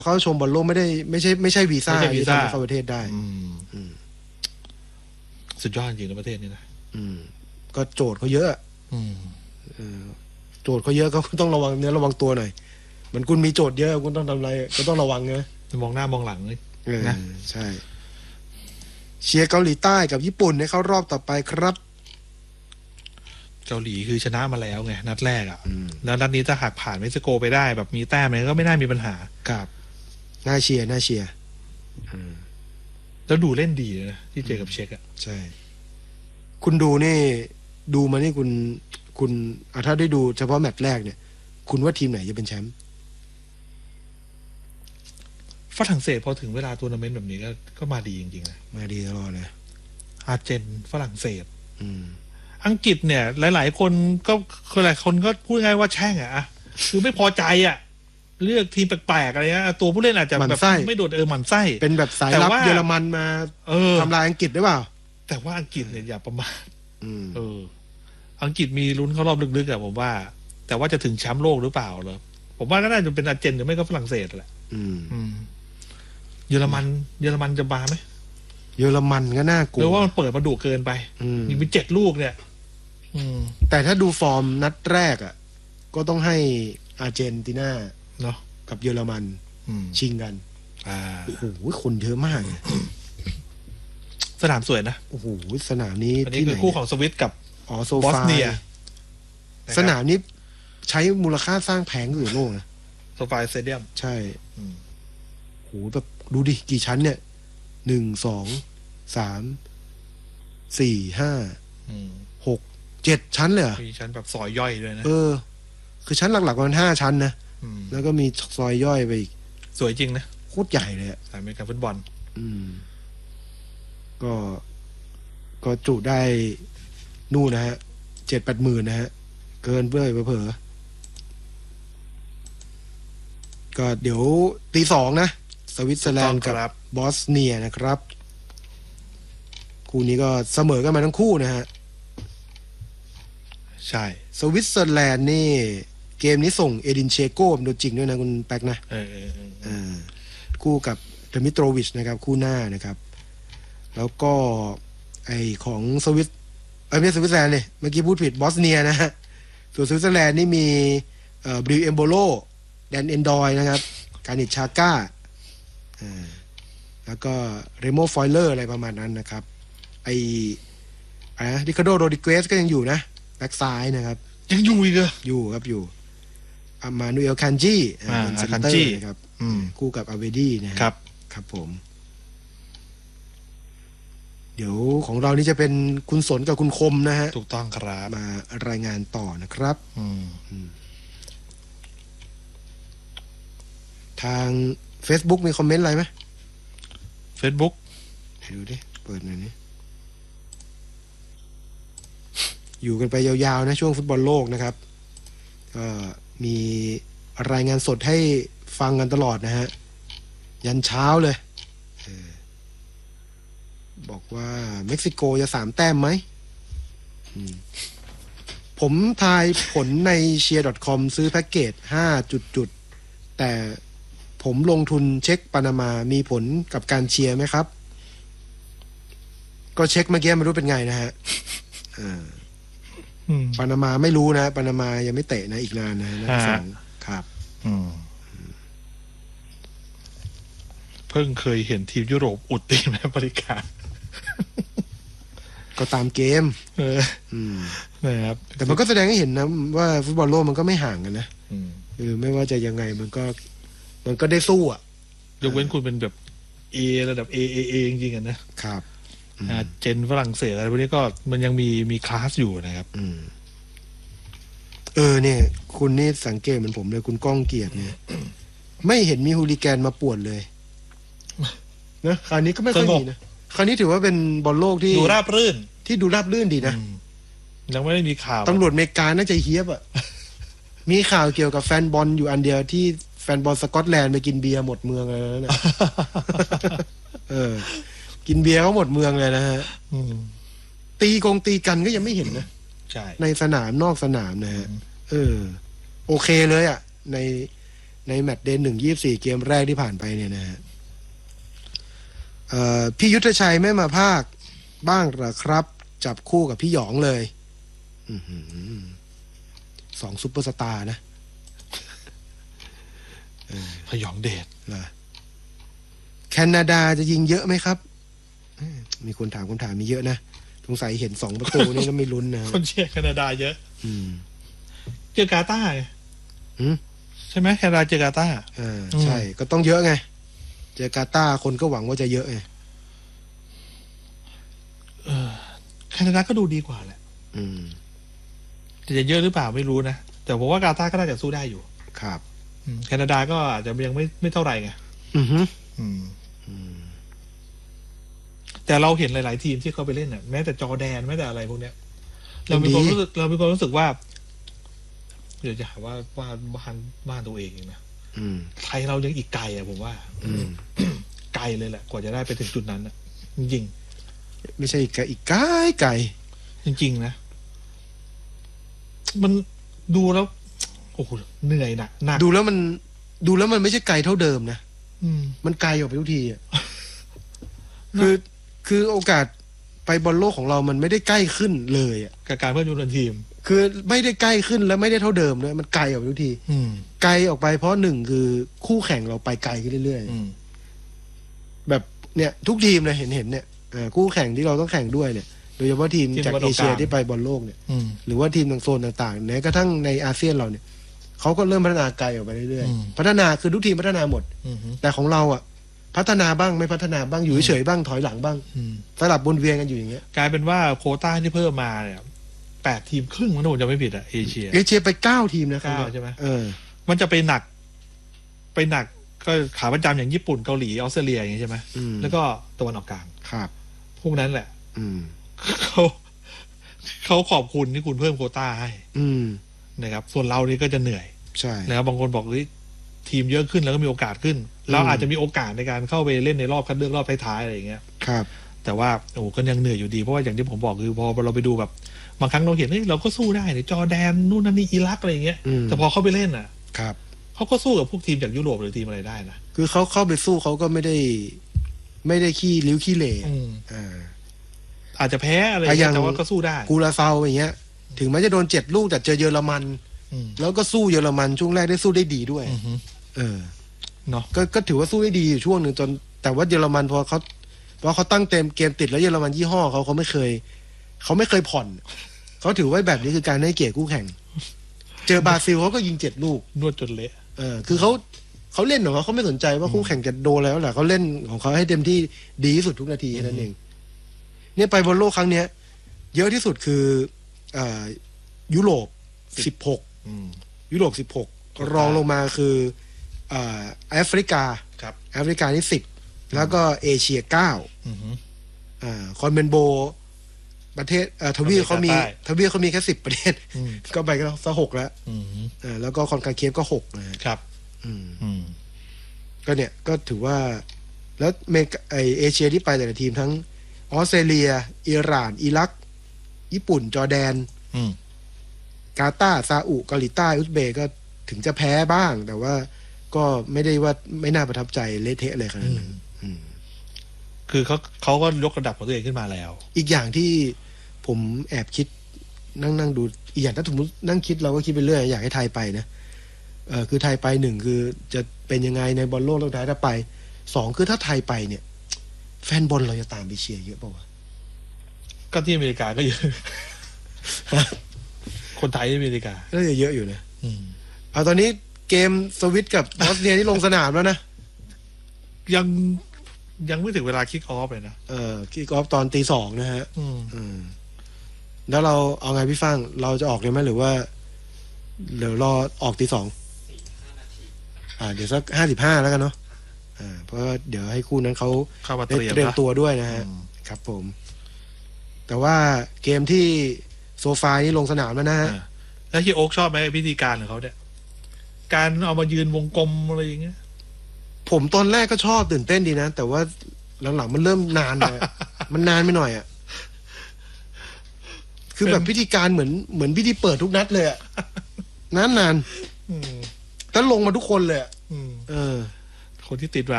เข้าชมบอลโลกไม่ใช่วีซ่าที่ทำให้เข้าประเทศได้สุดยอดจริงในประเทศนี้นะก็โจทย์เขาเยอะโจทย์เขาเยอะก็ต้องระวังเนื้อระวังตัวหน่อยเหมือนคุณมีโจทย์เยอะคุณต้องทำอะไรก็ต้องระวังนะมองหน้ามองหลังเลยนะใช่เชียร์เกาหลีใต้กับญี่ปุ่นให้เข้ารอบต่อไปครับเกาหลีคือชนะมาแล้วไงนัดแรกแล้วนัดนี้ถ้าหากผ่านเม็กซิโกไปได้แบบมีแต้มอะไรก็ไม่น่ามีปัญหาครับน่าเชียร์แล้วดูเล่นดีนะที่เจอกับเช็กใช่คุณดูนี่ดูมานี่คุณถ้าได้ดูเฉพาะแมตช์แรกเนี่ยคุณว่าทีมไหนจะเป็นแชมป์ฝรั่งเศสพอถึงเวลาทัวร์นาเมนต์แบบนี้ก็มาดีจริงๆนะมาดีตลอดเลยอาร์เจนฝรั่งเศสอังกฤษเนี่ยหลายๆคนก็หลายคนก็พูดง่ายว่าแช่งคือไม่พอใจเลือกทีมแปลกๆอะไรเงี้ยตัวผู้เล่นอาจจะแบบไม่โดดหมั่นไส้เป็นแบบสายลับเยอรมันมาทำลายอังกฤษได้เปล่าแต่ว่าอังกฤษเนี่ยอย่าประมาทอังกฤษมีลุ้นเข้ารอบลึกๆผมว่าแต่ว่าจะถึงแชมป์โลกหรือเปล่าเหรอผมว่าก็น่าจะเป็นอาร์เจนหรือไม่ก็ฝรั่งเศสแหละเยอรมันจะมาไหมเยอรมันก็น่ากลัวหรือว่ามันเปิดมาดุเกินไปมี7 ลูกเนี่ยแต่ถ้าดูฟอร์มนัดแรกก็ต้องให้อาร์เจนตินาเนาะกับเยอรมันชิงกันโอ้โหคนเยอะมากสนามสวยนะโอ้โหสนามนี้ที่คือคู่ของสวิตกับบอสเนียสนามนี้ใช้มูลค่าสร้างแพงที่สุดในโลกนะโซฟาสเตเดียมใช่โหแบบดูดิกี่ชั้นเนี่ย1 2 3 4 5 6 7ชั้นเลยมีชั้นแบบซอยย่อยด้วยนะคือชั้นหลักๆประมาณ5 ชั้นนะแล้วก็มีซอยย่อยไปอีกสวยจริงนะโคตรใหญ่เลยสนามฟุตบอลก็จุได้นู่นนะฮะ 7-8 หมื่นนะฮะเกินเผลอก็เดี๋ยวตี 2นะสวิตเซอร์แลนด์กับบอสเนียนะครับคู่นี้ก็เสมอกันมาทั้งคู่นะฮะใช่สวิตเซอร์แลนด์นี่เกมนี้ส่งเอดินเชโก้เป็นตัวจริงด้วยนะคุณแป๊กนะคู่กับเดมิโตรวิชนะครับคู่หน้านะครับแล้วก็ไอของสวิตไม่ใช่สวิตเซอร์แลนด์เลยเมื่อกี้พูดผิดบอสเนียนะฮะส่วนสวิตเซอร์แลนด์นี่มีบริวเอมโบโลแดนเอนดอยนะครับการนิชชาก้าแล้วก็เรโมฟอยเลอร์อะไรประมาณนั้นนะครับริคาร์โดโรดิเกสก็ยังอยู่นะแบ็กซ้ายนะครับยังอยู่อีกเหรออยู่ครับอยู่อามานูเอลคันจีเป็นเซนเตอร์นะครับคู่กับอาเวดี้นะครับครับผมเดี๋ยวของเรานี่จะเป็นคุณสนกับคุณคมนะฮะถูกต้องครับมารายงานต่อนะครับทาง Facebook มีคอมเมนต์อะไรไหม Facebook ดูดิเปิดหน่อยนี่อยู่กันไปยาวๆนะช่วงฟุตบอลโลกนะครับก็มีรายงานสดให้ฟังกันตลอดนะฮะยันเช้าเลยบอกว่าเม็กซิโกจะ3 แต้มไหมผมทายผลใน cheer.com ซื้อแพ็กเกจ5 จุดแต่ผมลงทุนเช็คปานามามีผลกับการเชียร์ไหมครับก็เช็คเมื่อกี้ไม่รู้เป็นไงนะฮะปานามาไม่รู้นะปานามายังไม่เตะนะอีกนานนะนัดที่ 2ครับเพิ่งเคยเห็นทีมยุโรปอุดทีมอเมริกาก็ตามเกมนะครับแต่มันก็แสดงให้เห็นนะว่าฟุตบอลโลกมันก็ไม่ห่างกันนะไม่ว่าจะยังไงมันก็ได้สู้ยกเว้นคุณเป็นแบบAระดับ A จริงๆนะครับเจนฝรั่งเศสอะไรพวกนี้ก็มันยังมีคลาสอยู่นะครับเนี่ยคุณนี่สังเกตเหมือนผมเลยคุณก้องเกียรติเนี่ยไม่เห็นมีฮูลิแกนมาป่วนเลยนะคราวนี้ก็ไม่ค่อยมีนะคราวนี้ถือว่าเป็นบอลโลกที่ดูราบรื่นดีนะยังไม่ได้มีข่าวตำรวจอเมริกาน่าจะเฮี้ยบมีข่าวเกี่ยวกับแฟนบอลอยู่อันเดียวที่แฟนบอลสกอตแลนด์ไปกินเบียร์หมดเมืองเลยนะกินเบียร์เขาหมดเมืองเลยนะฮะตีกันก็ยังไม่เห็นนะในสนามนอกสนามนะฮะโอเคเลยในในแมตช์เดย์1 24 เกมแรกที่ผ่านไปเนี่ยนะฮะพี่ยุทธชัยไม่มาภาคบ้างเหรอครับ จับคู่กับพี่หยองเลย2 ซุปเปอร์สตาร์นะพยองเดชนะแคนาดาจะยิงเยอะไหมครับมีคนถามคำถามมีเยอะนะสงสัยเห็น2 ประตูนี่ก็ไม่ลุ้นนะคนเชียร์แคนาดาเยอะเจอกาตาร์ใช่ไหมแคนาดาเจอกาตาร์ใช่ก็ต้องเยอะไงเจอกาตาร์คนก็หวังว่าจะเยอะไงแคนาดาก็ดูดีกว่าแหละแต่จะเยอะหรือเปล่าไม่รู้นะแต่ผมว่ากาตาร์ก็น่าจะสู้ได้อยู่ครับแคนาดาก็อาจจะยังไม่เท่าไหร่ไงแต่เราเห็นหลายๆทีมที่เขาไปเล่นน่ะแม้แต่จอร์แดนแม้แต่อะไรพวกเนี้ยเรามีความรู้สึกว่าเดี๋ยวจะหาว่าบ้านตัวเองนะไทยเรายังอีกไกลอ่ะผมว่าไกลเลยแหละกว่าจะได้ไปถึงจุดนั้นนะจริงๆไม่ใช่อีกไกลจริงๆนะมันดูแล้วโอ้โหเหนื่อยหนักดูแล้วมันไม่ใช่ไกลเท่าเดิมนะมันไกลออกไปทุกทีอ่ะคือโอกาสไปบอลโลกของเรามันไม่ได้ใกล้ขึ้นเลยอ่ะกับการเพิ่มจำนวนทีมคือไม่ได้ใกล้ขึ้นแล้วไม่ได้เท่าเดิมด้วยมันไกลออกไปทุกทีไกลออกไปเพราะ1คือคู่แข่งเราไปไกลขึ้นเรื่อยๆแบบเนี่ยทุกทีมเลยเห็นเนี่ยคู่แข่งที่เราต้องแข่งด้วยเนี่ยโดยเฉพาะทีมจากเอเชียที่ไปบอลโลกเนี่ยหรือว่าทีมทางโซนต่างๆแม้กระทั่งในอาเซียนเราเนี่ยเขาก็เริ่มพัฒนาไกลออกไปเรื่อยๆพัฒนาคือทุกทีมพัฒนาหมดแต่ของเราอ่ะพัฒนาบ้างไม่พัฒนาบ้างอยู่เฉยๆบ้างถอยหลังบ้างสลับวนเวียนกันอยู่อย่างเงี้ยกลายเป็นว่าโควต้าที่เพิ่มมาเนี่ย8 ทีมครึ่งมันผมจะไม่ผิดอ่ะเอเชียไป9 ทีมนะ 9ใช่ไหมมันจะไปหนักก็ขาประจำอย่างญี่ปุ่นเกาหลีออสเตรเลียอย่างนี้ใช่ไหมแล้วก็ตะวันออกกลางครับพวกนั้นแหละเขาขอบคุณที่คุณเพิ่มโควต้าให้นะครับส่วนเรานี่ก็จะเหนื่อยใช่นะครับบางคนบอกทีมเยอะขึ้นแล้วก็มีโอกาสขึ้นเราอาจจะมีโอกาสในการเข้าไปเล่นในรอบคัดเลือกรอบท้ายๆอะไรอย่างเงี้ยครับแต่ว่าโอ้ก็ยังเหนื่อยอยู่ดีเพราะว่าอย่างที่ผมบอกคือพอเราไปดูแบบบางครั้งเราเห็นเราก็สู้ได้เนี่ยจอร์แดนนู่นนั่นนี่อิรักอะไรอย่างเงี้ยแต่พอเข้าไปเล่นอ่ะครับเขาก็สู้กับพวกทีมจากยุโรปหรือทีมอะไรได้นะคือเขาเข้าไปสู้เขาก็ไม่ได้ขี้ริ้วขี้เหร่อาจจะแพ้อะไรแต่ว่าก็สู้ได้กูราเซาอย่างเงี้ยถึงแม้จะโดน7 ลูกแต่เจอเยอรมันแล้วก็สู้เยอรมันช่วงแรกได้สู้ได้ดีด้วยเนาะก็ถือว่าสู้ได้ดีอยู่ช่วงหนึ่งจนแต่ว่าเยอรมันพอเขาตั้งเต็มเกมติดแล้วเยอรมันยี่ห้อเขาไม่เคยผ่อนเขาถือว่าแบบนี้คือการให้เกียรติคู่แข่งเจอบราซิลเขาก็ยิง7 ลูกนวดจนเละคือเขาเล่นของเขาไม่สนใจว่าคู่แข่งจะโดนแล้วแหละเขาเล่นของเขาให้เต็มที่ดีที่สุดทุกนาทีแค่นั้นเองเนี่ยไปบอลโลกครั้งเนี้ยเยอะที่สุดคือยุโรป16ยุโรป16รองลงมาคือแอฟริกาแอฟริกานี่10แล้วก็เอเชีย9คอนเมนโบประเทศทวีปเขามีแค่10 ประเทศก็ไปก็ซะ6แล้วแล้วก็คอนคาเคฟก็6นะครับก็เนี่ยก็ถือว่าแล้วเอเชียที่ไปแต่ละทีมทั้งออสเตรเลียอิหร่านอิรักญี่ปุ่นจอร์แดนกาตาร์ซาอุเกาหลีใต้อุซเบย์ก็ถึงจะแพ้บ้างแต่ว่าก็ไม่ได้ว่าไม่น่าประทับใจเละเทะอะไรขนาดนั้นคือเขาก็ยกระดับของตัวเองขึ้นมาแล้วอีกอย่างที่ผมแอบคิดนั่งดูอีกอย่างถ้าสมมตินั่งคิดเราก็คิดไปเรื่อยอยากให้ไทยไปนะคือไทยไป1คือจะเป็นยังไงในบอลโลกรอบท้ายถ้าไป2คือถ้าไทยไปเนี่ยแฟนบอลเราจะตามไปเชียร์เยอะป่าววะก็ที่อเมริกาก็เยอะคนไทยที่อเมริกาก็เยอะอยู่นะตอนนี้เกมสวิตกับบอสเนียที่ลงสนามแล้วนะยังไม่ถึงเวลาคิกออฟเลยนะคิกออฟตอนตี 2นะฮะแล้วเราเอาไงพี่ฟังเราจะออกเลยไหมหรือว่าเดี๋ยวรอออกตี 2เดี๋ยวสัก55แล้วกันเนาะเพราะเดี๋ยวให้คู่นั้นเขาเตรียมตัวด้วยนะฮะครับผมแต่ว่าเกมที่โซฟานี่ลงสนามแล้วนะฮะแล้วที่โอ๊กชอบไหมพิธีการของเขาเนี่ยการเอามายืนวงกลมอะไรอย่างเงี้ยผมตอนแรกก็ชอบตื่นเต้นดีนะแต่ว่าหลังๆมันเริ่มนานเลยมันนานไปหน่อยอ่ะคือแบบพิธีการเหมือนพิธีเปิดทุกนัดเลยอ่ะนานแล้วลงมาทุกคนเลยอืมเออคนที่ติดว่า